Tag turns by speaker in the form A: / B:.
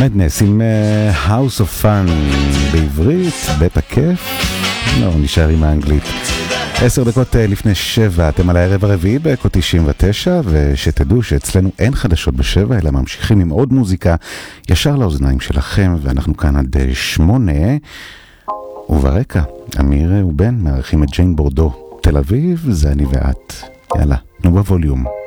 A: מדנס עם House of Fun בעברית, בית הכיף. לא, נשאר עם האנגלית. 10 דקות לפני 7, אתם על הערב הרביעי באקו 99, ושתדעו שאצלנו אין חדשות ב7, אלא ממשיכים עם עוד מוזיקה ישר לאוזניים שלכם, ואנחנו כאן עד 8, וברקע, אמיר ובן מארחים את ג'יין בורדו. תל אביב, זה אני ואת. יאללה, תנו בווליום.